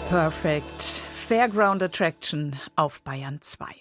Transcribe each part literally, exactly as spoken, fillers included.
Perfect. Fairground Attraction auf Bayern zwei.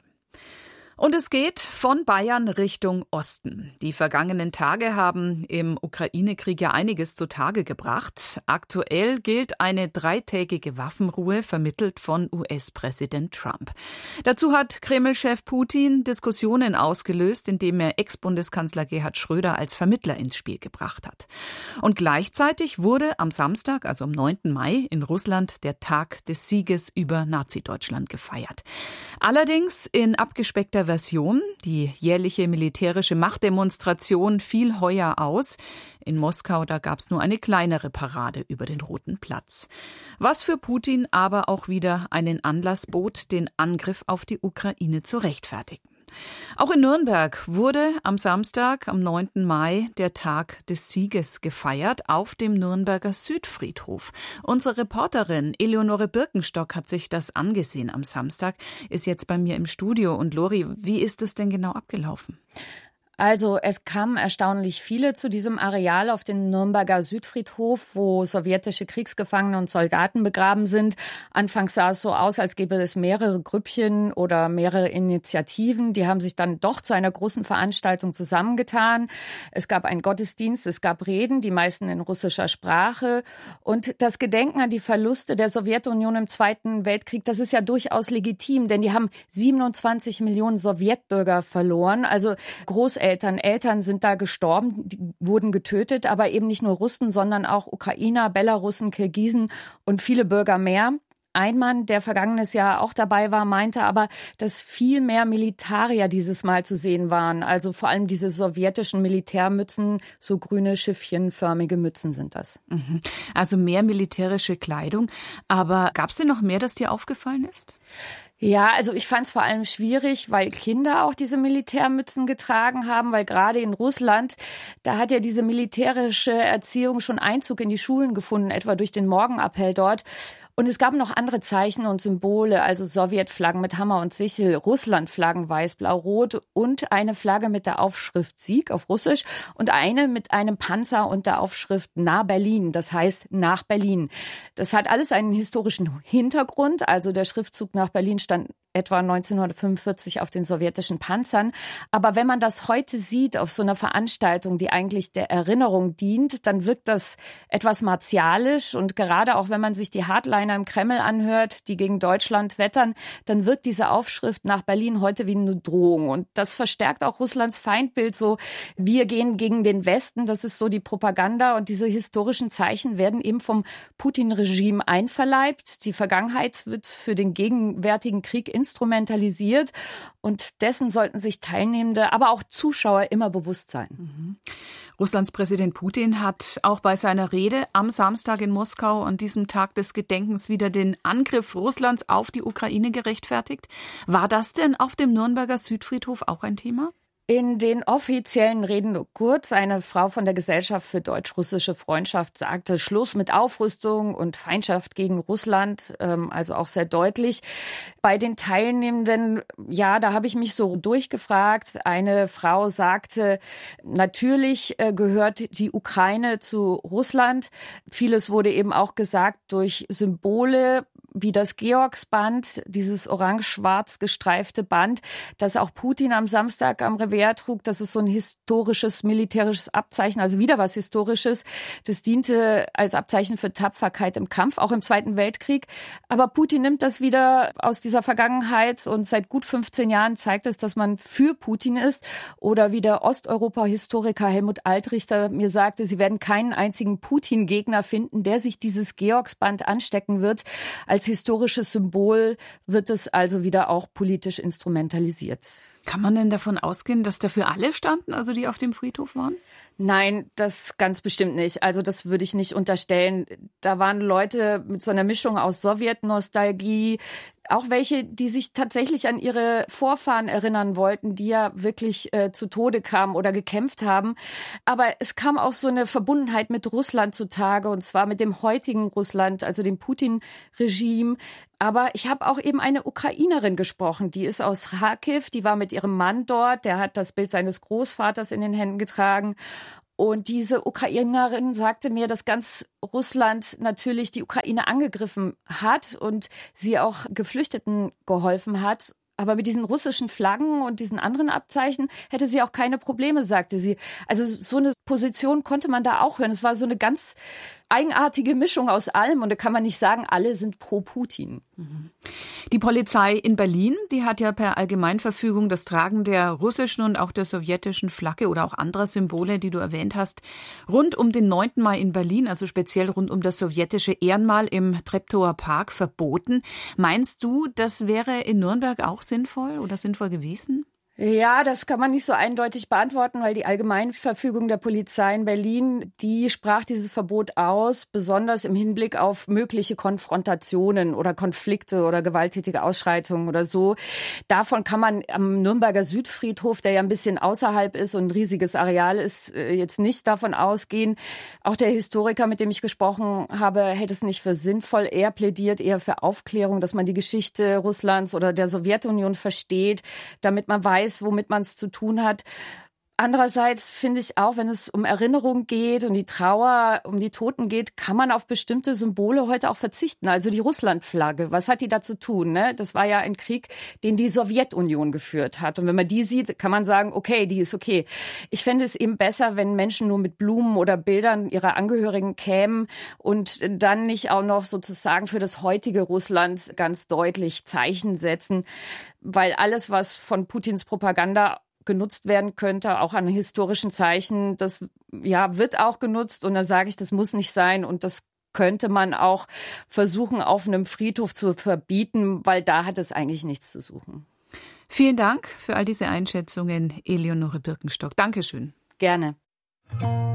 Und es geht von Bayern Richtung Osten. Die vergangenen Tage haben im Ukraine-Krieg ja einiges zutage gebracht. Aktuell gilt eine dreitägige Waffenruhe, vermittelt von U S-Präsident Trump. Dazu hat Kreml-Chef Putin Diskussionen ausgelöst, indem er Ex-Bundeskanzler Gerhard Schröder als Vermittler ins Spiel gebracht hat. Und gleichzeitig wurde am Samstag, also am neunten Mai, in Russland der Tag des Sieges über Nazi-Deutschland gefeiert. Allerdings in abgespeckter Version. Die jährliche militärische Machtdemonstration fiel heuer aus. In Moskau, da gab es nur eine kleinere Parade über den Roten Platz. Was für Putin aber auch wieder einen Anlass bot, den Angriff auf die Ukraine zu rechtfertigen. Auch in Nürnberg wurde am Samstag, am neunten Mai, der Tag des Sieges gefeiert auf dem Nürnberger Südfriedhof. Unsere Reporterin Eleonore Birkenstock hat sich das angesehen am Samstag, ist jetzt bei mir im Studio. Und Lori, wie ist es denn genau abgelaufen? Also es kamen erstaunlich viele zu diesem Areal auf den Nürnberger Südfriedhof, wo sowjetische Kriegsgefangene und Soldaten begraben sind. Anfangs sah es so aus, als gäbe es mehrere Grüppchen oder mehrere Initiativen. Die haben sich dann doch zu einer großen Veranstaltung zusammengetan. Es gab einen Gottesdienst, es gab Reden, die meisten in russischer Sprache. Und das Gedenken an die Verluste der Sowjetunion im Zweiten Weltkrieg, das ist ja durchaus legitim, denn die haben siebenundzwanzig Millionen Sowjetbürger verloren, also Großeltern. Eltern. Eltern sind da gestorben, die wurden getötet, aber eben nicht nur Russen, sondern auch Ukrainer, Belarussen, Kirgisen und viele Bürger mehr. Ein Mann, der vergangenes Jahr auch dabei war, meinte aber, dass viel mehr Militarier dieses Mal zu sehen waren. Also vor allem diese sowjetischen Militärmützen, so grüne schiffchenförmige Mützen sind das. Also mehr militärische Kleidung. Aber gab es denn noch mehr, das dir aufgefallen ist? Ja, also ich fand es vor allem schwierig, weil Kinder auch diese Militärmützen getragen haben, weil gerade in Russland, da hat ja diese militärische Erziehung schon Einzug in die Schulen gefunden, etwa durch den Morgenappell dort. Und es gab noch andere Zeichen und Symbole, also Sowjetflaggen mit Hammer und Sichel, Russlandflaggen weiß, blau, rot und eine Flagge mit der Aufschrift Sieg auf Russisch und eine mit einem Panzer und der Aufschrift Nach Berlin, das heißt nach Berlin. Das hat alles einen historischen Hintergrund, also der Schriftzug nach Berlin stand etwa neunzehnhundertfünfundvierzig auf den sowjetischen Panzern. Aber wenn man das heute sieht auf so einer Veranstaltung, die eigentlich der Erinnerung dient, dann wirkt das etwas martialisch. Und gerade auch wenn man sich die Hardliner im Kreml anhört, die gegen Deutschland wettern, dann wirkt diese Aufschrift nach Berlin heute wie eine Drohung. Und das verstärkt auch Russlands Feindbild. So, wir gehen gegen den Westen, das ist so die Propaganda. Und diese historischen Zeichen werden eben vom Putin-Regime einverleibt. Die Vergangenheit wird für den gegenwärtigen Krieg instrumentalisiert und dessen sollten sich Teilnehmende, aber auch Zuschauer immer bewusst sein. Mhm. Russlands Präsident Putin hat auch bei seiner Rede am Samstag in Moskau an diesem Tag des Gedenkens wieder den Angriff Russlands auf die Ukraine gerechtfertigt. War das denn auf dem Nürnberger Südfriedhof auch ein Thema? In den offiziellen Reden nur kurz. Eine Frau von der Gesellschaft für deutsch-russische Freundschaft sagte Schluss mit Aufrüstung und Feindschaft gegen Russland, also auch sehr deutlich. Bei den Teilnehmenden, ja, da habe ich mich so durchgefragt. Eine Frau sagte, natürlich gehört die Ukraine zu Russland. Vieles wurde eben auch gesagt durch Symbole, wie das Georgsband, dieses orange-schwarz gestreifte Band, das auch Putin am Samstag am Revier trug. Das ist so ein historisches, militärisches Abzeichen, also wieder was Historisches. Das diente als Abzeichen für Tapferkeit im Kampf, auch im Zweiten Weltkrieg. Aber Putin nimmt das wieder aus dieser Vergangenheit und seit gut fünfzehn Jahren zeigt es, dass man für Putin ist. Oder wie der Osteuropa-Historiker Helmut Altrichter mir sagte, sie werden keinen einzigen Putin-Gegner finden, der sich dieses Georgsband anstecken wird. Als historisches Symbol wird es also wieder auch politisch instrumentalisiert. Kann man denn davon ausgehen, dass dafür alle standen, also die auf dem Friedhof waren? Nein, das ganz bestimmt nicht. Also das würde ich nicht unterstellen. Da waren Leute mit so einer Mischung aus Sowjetnostalgie, auch welche, die sich tatsächlich an ihre Vorfahren erinnern wollten, die ja wirklich äh, zu Tode kamen oder gekämpft haben. Aber es kam auch so eine Verbundenheit mit Russland zutage, und zwar mit dem heutigen Russland, also dem Putin-Regime. Aber ich habe auch eben eine Ukrainerin gesprochen, die ist aus Kharkiv, die war mit ihrem Mann dort, der hat das Bild seines Großvaters in den Händen getragen. Und diese Ukrainerin sagte mir, dass ganz Russland natürlich die Ukraine angegriffen hat und sie auch Geflüchteten geholfen hat. Aber mit diesen russischen Flaggen und diesen anderen Abzeichen hätte sie auch keine Probleme, sagte sie. Also so eine Position konnte man da auch hören. Es war so eine ganz eigenartige Mischung aus allem. Und da kann man nicht sagen, alle sind pro Putin. Die Polizei in Berlin, die hat ja per Allgemeinverfügung das Tragen der russischen und auch der sowjetischen Flagge oder auch anderer Symbole, die du erwähnt hast, rund um den neunten Mai in Berlin, also speziell rund um das sowjetische Ehrenmal im Treptower Park, verboten. Meinst du, das wäre in Nürnberg auch sinnvoll oder sinnvoll gewesen? Ja, das kann man nicht so eindeutig beantworten, weil die Allgemeinverfügung der Polizei in Berlin, die sprach dieses Verbot aus, besonders im Hinblick auf mögliche Konfrontationen oder Konflikte oder gewalttätige Ausschreitungen oder so. Davon kann man am Nürnberger Südfriedhof, der ja ein bisschen außerhalb ist und ein riesiges Areal ist, jetzt nicht davon ausgehen. Auch der Historiker, mit dem ich gesprochen habe, hält es nicht für sinnvoll. Er plädiert eher für Aufklärung, dass man die Geschichte Russlands oder der Sowjetunion versteht, damit man weiß, womit man es zu tun hat. Andererseits finde ich auch, wenn es um Erinnerung geht und die Trauer um die Toten geht, kann man auf bestimmte Symbole heute auch verzichten. Also die Russlandflagge, was hat die da zu tun? Ne? Das war ja ein Krieg, den die Sowjetunion geführt hat. Und wenn man die sieht, kann man sagen, okay, die ist okay. Ich fände es eben besser, wenn Menschen nur mit Blumen oder Bildern ihrer Angehörigen kämen und dann nicht auch noch sozusagen für das heutige Russland ganz deutlich Zeichen setzen. Weil alles, was von Putins Propaganda genutzt werden könnte, auch an historischen Zeichen, das ja wird auch genutzt. Und da sage ich, das muss nicht sein und das könnte man auch versuchen, auf einem Friedhof zu verbieten, weil da hat es eigentlich nichts zu suchen. Vielen Dank für all diese Einschätzungen, Eleonore Birkenstock. Dankeschön. Gerne.